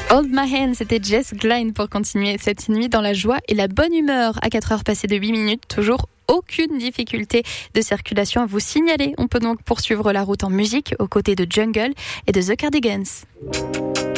Hold My Hand, c'était Jess Glynne pour continuer cette nuit dans la joie et la bonne humeur. À 4 heures passées de 8 minutes, toujours aucune difficulté de circulation à vous signaler. On peut donc poursuivre la route en musique aux côtés de Jungle et de The Cardigans.